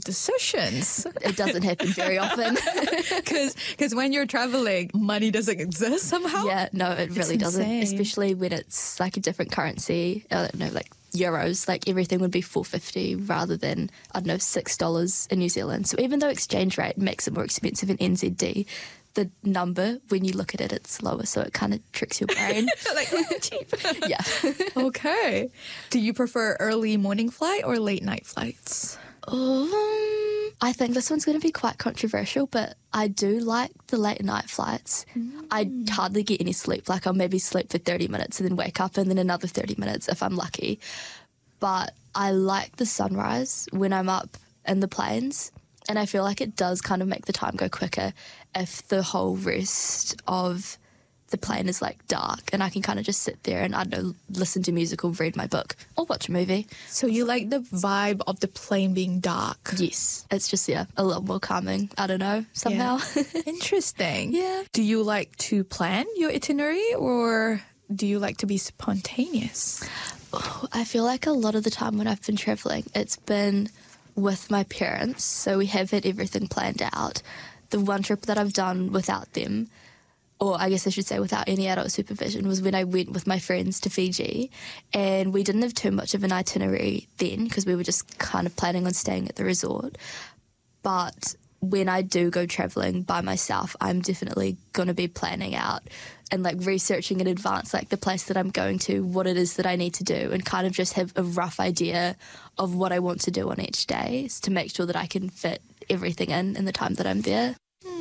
decisions. It doesn't happen very often. Because when you're traveling, money doesn't exist somehow. Yeah, no, it really doesn't. insane. Especially when it's like a different currency. I don't know, like euros. Like everything would be $4.50 rather than, I don't know, $6 in New Zealand. So even though exchange rate makes it more expensive in NZD, the number, when you look at it, it's lower. So it kind of tricks your brain. Like, cheap. Yeah. Okay. Do you prefer early morning flight or late night flights? I think this one's going to be quite controversial, but I do like the late night flights. I hardly get any sleep. Like I'll maybe sleep for 30 minutes and then wake up and then another 30 minutes if I'm lucky. But I like the sunrise when I'm up in the plains, and I feel like it does kind of make the time go quicker if the whole rest of the plane is like dark and I can kind of just sit there and, I don't know, listen to music or read my book or watch a movie. So you like the vibe of the plane being dark? Yes. It's just, a lot more calming. I don't know, somehow. Interesting. Yeah. Do you like to plan your itinerary or do you like to be spontaneous? I feel like a lot of the time when I've been travelling, it's been with my parents. So we have had everything planned out. The one trip that I've done without them, or I guess I should say without any adult supervision, was when I went with my friends to Fiji, and we didn't have too much of an itinerary then because we were just kind of planning on staying at the resort. But when I do go travelling by myself, I'm definitely going to be planning out and like researching in advance like the place that I'm going to, what it is that I need to do, and kind of just have a rough idea of what I want to do on each day to make sure that I can fit everything in the time that I'm there.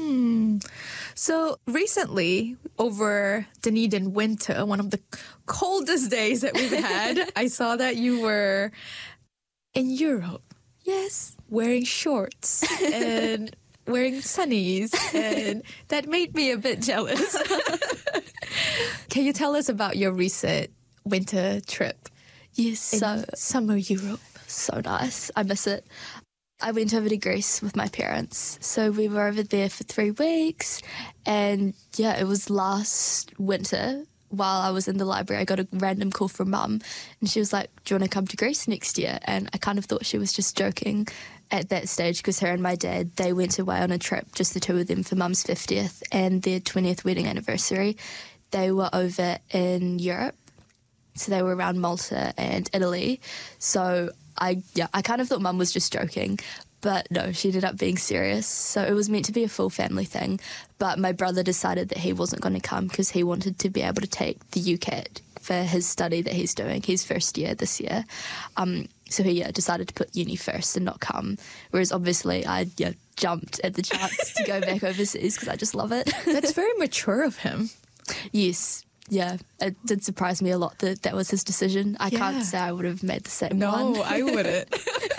So recently, over Dunedin winter, one of the coldest days that we've had, I saw that you were in Europe. Yes. Wearing shorts and wearing sunnies, and that made me a bit jealous. Can you tell us about your recent winter trip Yes, in so summer Europe? so nice. I miss it. I went over to Greece with my parents. So we were over there for 3 weeks. And it was last winter while I was in the library. I got a random call from Mum and she was like, do you want to come to Greece next year? And I kind of thought she was just joking at that stage because her and my dad, they went away on a trip, just the two of them, for Mum's 50th and their 20th wedding anniversary. They were over in Europe. So they were around Malta and Italy. So I kind of thought Mum was just joking, but no, she ended up being serious. So it was meant to be a full family thing, but my brother decided that he wasn't going to come because he wanted to be able to take the UCAT for his study that he's doing. He's first year this year. So he decided to put uni first and not come, whereas obviously I jumped at the chance to go back overseas because I just love it. That's very mature of him. Yes. Yeah, it did surprise me a lot that that was his decision. I can't say I would have made the same one. No, I wouldn't.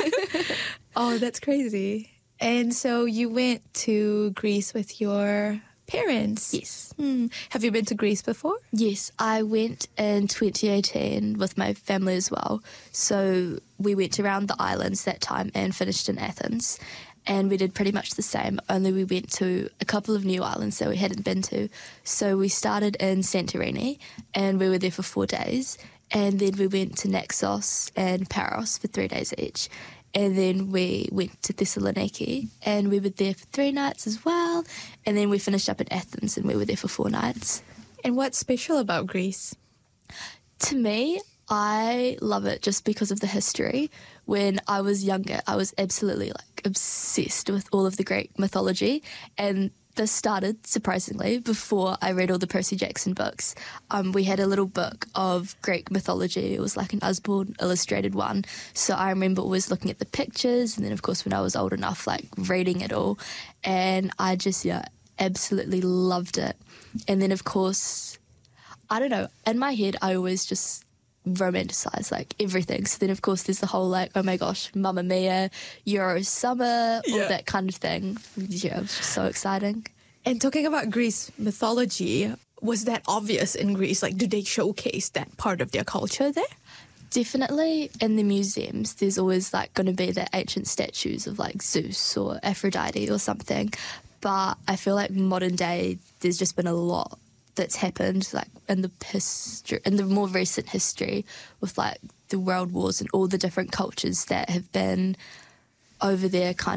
Oh, that's crazy. And so you went to Greece with your parents? Yes. Have you been to Greece before? Yes, I went in 2018 with my family as well. So we went around the islands that time and finished in Athens. And we did pretty much the same, only we went to a couple of new islands that we hadn't been to. So we started in Santorini and we were there for 4 days. And then we went to Naxos and Paros for 3 days each. And then we went to Thessaloniki and we were there for 3 nights as well. And then we finished up in Athens and we were there for 4 nights. And what's special about Greece? To me, I love it just because of the history. When I was younger, I was absolutely obsessed with all of the Greek mythology, and this started, surprisingly, before I read all the Percy Jackson books. We had a little book of Greek mythology. It was like an Usborne illustrated one. So I remember always looking at the pictures, and then, of course, when I was old enough, reading it all. And I just, absolutely loved it. And then, of course, I don't know, in my head, I always just romanticize everything. So then, of course, there's the whole oh my gosh, Mamma Mia, Euro Summer, all that kind of thing. Yeah, it was just so exciting. And talking about Greece mythology, was that obvious in Greece? Do they showcase that part of their culture there? Definitely in the museums, there's always going to be the ancient statues of Zeus or Aphrodite or something. But I feel modern day, there's just been a lot that's happened in the more recent history with the world wars and all the different cultures that have been over there kind